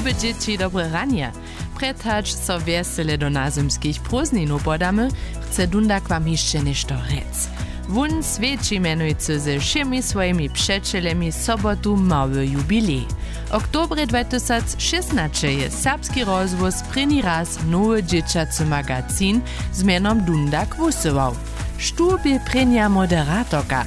Lube dzieci dobre ranie. Pretacz so wesele do nazymskich prózdninów podamy, chce Dundak wam jeszcze nešto rec. Wun sveći menujcy ze všemi svojimi přečelemi sobotu mały jubilej. Oktobre 2016 je serbski rozwóz první raz nowy dzieciacy magazin z menom Dundak wusywał. Štu by prenia moderatorka,